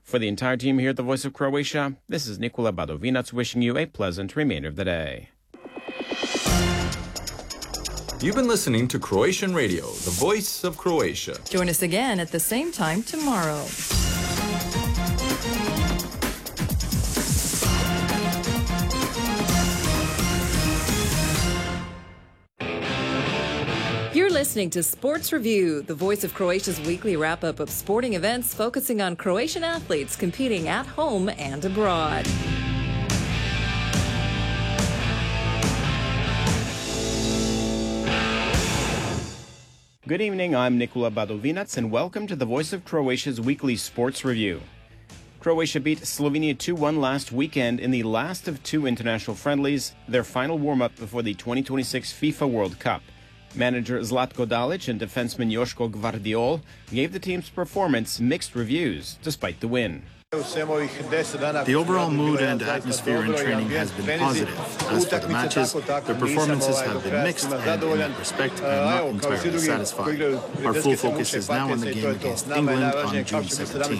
For the entire team here at the Voice of Croatia, this is Nikola Badovinac wishing you a pleasant remainder of the day. You've been listening to Croatian Radio, the Voice of Croatia. Join us again at the same time tomorrow. You're listening to Sports Review, the Voice of Croatia's weekly wrap-up of sporting events focusing on Croatian athletes competing at home and abroad. Good evening, I'm Nikola Badovinac, and welcome to the Voice of Croatia's weekly sports review. Croatia beat Slovenia 2-1 last weekend in the last of two international friendlies, their final warm-up before the 2026 FIFA World Cup. Manager Zlatko Dalic and defenseman Joško Gvardiol gave the team's performance mixed reviews, despite the win. The overall mood and atmosphere in training has been positive. As for the matches, the performances have been mixed, and in that respect, I am not entirely satisfied. Our full focus is now on the game against England on June 17th.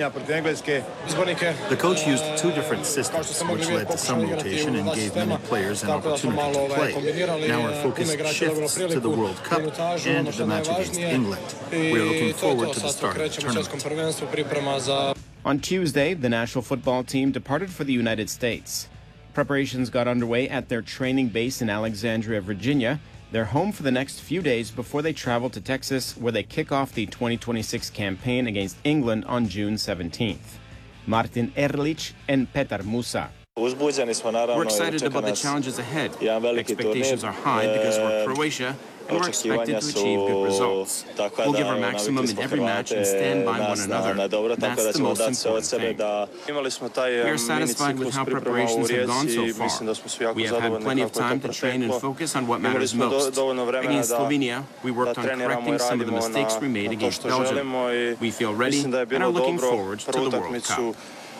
The coach used two different systems, which led to some rotation and gave many players an opportunity to play. Now our focus shifts to the World Cup and the match against England. We are looking forward to the start of the tournament. On Tuesday, the national football team departed for the United States. Preparations got underway at their training base in Alexandria, Virginia. They're home for the next few days before they travel to Texas, where they kick off the 2026 campaign against England on June 17th. Martin Erlic and Petar Musa. We're excited about the challenges ahead. Expectations are high because we're Croatia and we're expected to achieve good results. We'll give our maximum in every match and stand by one another. That's the most important thing. We are satisfied with how preparations have gone so far. We have had plenty of time to train and focus on what matters most. Against Slovenia, we worked on correcting some of the mistakes we made against Belgium. We feel ready and are looking forward to the World Cup.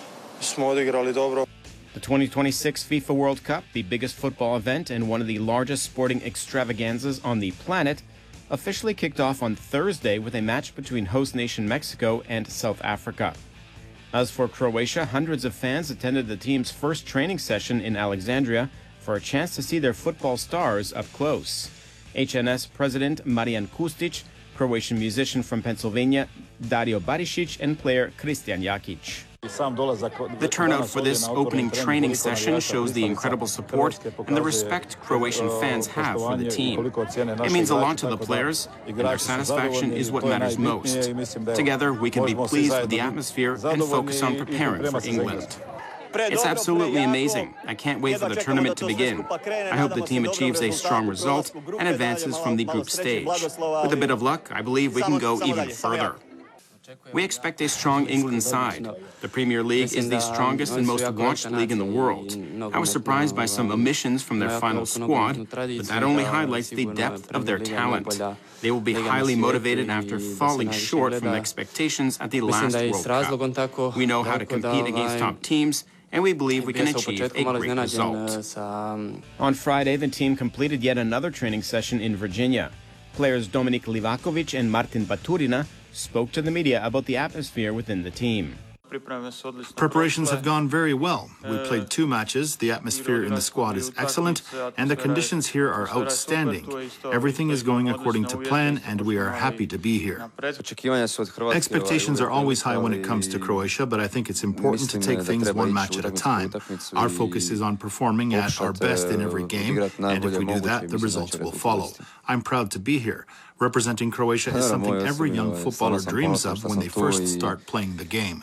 The 2026 FIFA World Cup, the biggest football event and one of the largest sporting extravaganzas on the planet, officially kicked off on Thursday with a match between host nation Mexico and South Africa. As for Croatia, hundreds of fans attended the team's first training session in Alexandria for a chance to see their football stars up close. HNS President Marijan Kustic, Croatian musician from Pennsylvania Dario Barišić, and player Kristijan Jakic. The turnout for this opening training session shows the incredible support and the respect Croatian fans have for the team. It means a lot to the players, and their satisfaction is what matters most. Together, we can be pleased with the atmosphere and focus on preparing for England. It's absolutely amazing. I can't wait for the tournament to begin. I hope the team achieves a strong result and advances from the group stage. With a bit of luck, I believe we can go even further. We expect a strong England side. The Premier League is the strongest and most watched league in the world. I was surprised by some omissions from their final squad, but that only highlights the depth of their talent. They will be highly motivated after falling short from expectations at the last World Cup. We know how to compete against top teams, and we believe we can achieve a great result. On Friday, the team completed yet another training session in Virginia. Players Dominik Livakovic and Martin Baturina spoke to the media about the atmosphere within the team. Preparations have gone very well. We played two matches, the atmosphere in the squad is excellent, and the conditions here are outstanding. Everything is going according to plan, and we are happy to be here. Expectations are always high when it comes to Croatia, but I think it's important to take things one match at a time. Our focus is on performing at our best in every game, and if we do that, the results will follow. I'm proud to be here. Representing Croatia is something every young footballer dreams of when they first start playing the game.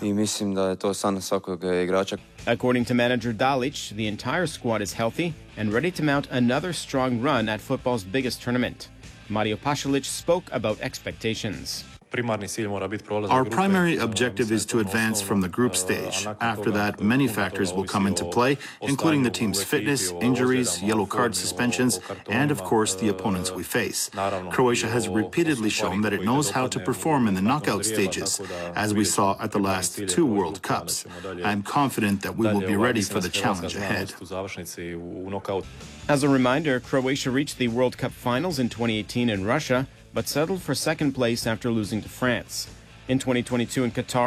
According to manager Dalic, the entire squad is healthy and ready to mount another strong run at football's biggest tournament. Mario Pasalic spoke about expectations. Our primary objective is to advance from the group stage. After that, many factors will come into play, including the team's fitness, injuries, yellow card suspensions, and of course the opponents we face. Croatia has repeatedly shown that it knows how to perform in the knockout stages, as we saw at the last two World Cups. I am confident that we will be ready for the challenge ahead. As a reminder, Croatia reached the World Cup finals in 2018 in Russia, but settled for second place after losing to France. In 2022 in Qatar,